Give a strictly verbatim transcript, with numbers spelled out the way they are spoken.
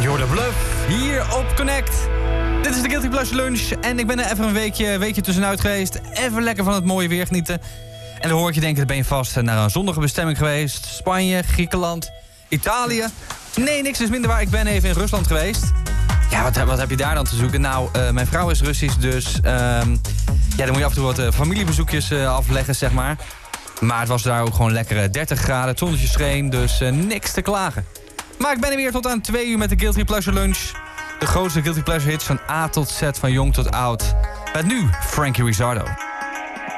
hoort de Bluff hier op Connect. Dit is de Guilty Pleasure Lunch en ik ben er even een weekje, weekje tussenuit geweest. Even lekker van het mooie weer genieten. En dan hoor ik je denken, dan ben je vast naar een zonnige bestemming geweest. Spanje, Griekenland, Italië. Nee, niks is minder waar. Ik ben even in Rusland geweest. Ja, wat, wat heb je daar dan te zoeken? Nou, uh, mijn vrouw is Russisch, dus uh, ja, dan moet je af en toe wat uh, familiebezoekjes uh, afleggen, zeg maar. Maar het was daar ook gewoon lekkere dertig graden, het zonnetje scheen, dus uh, niks te klagen. Maar ik ben er weer tot aan twee uur met de Guilty Pleasure Lunch. De grootste Guilty Pleasure hits van A tot Z, van jong tot oud. Met nu Frankie Rizzardo.